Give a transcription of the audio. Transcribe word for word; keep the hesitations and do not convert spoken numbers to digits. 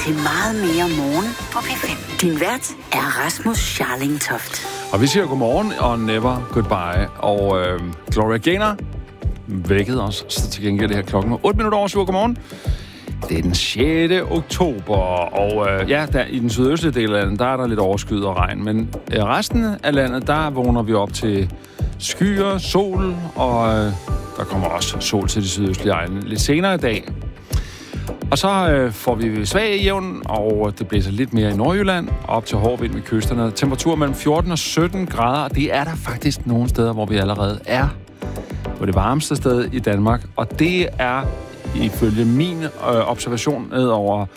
til meget mere morgen på P fem. Din vært er Rasmus Scharling Toft. Og vi siger godmorgen og never goodbye. Og øh, Gloria Gaynor vækkede os så til gengæld det her klokken otte minutter over syv. Godmorgen. Det er den sjette oktober, og øh, ja, der, i den sydøstlige del af landet, der er der lidt overskyet og regn. Men øh, resten af landet, der vågner vi op til skyer, sol, og øh, der kommer også sol til de sydøstlige egne lidt senere i dag. Og så øh, får vi svag i jævn, og det blæser lidt mere i Nordjylland, op til hård vind ved kysterne. Temperatur mellem fjorten og sytten grader, og det er der faktisk nogle steder, hvor vi allerede er på det varmeste sted i Danmark. Og det er ifølge min øh, observation ned over